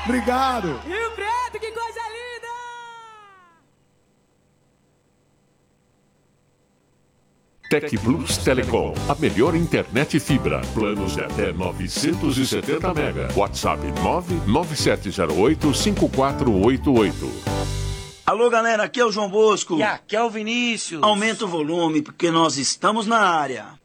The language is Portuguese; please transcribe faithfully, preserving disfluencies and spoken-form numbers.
Obrigado. Rio Preto, que coisa linda! Tec Plus Telecom, a melhor internet fibra. Planos de até novecentos e setenta mega. WhatsApp nove nove sete zero oito cinco quatro oito oito. Alô, galera, aqui é o João Bosco. E aqui é o Vinícius. Aumenta o volume, porque nós estamos na área.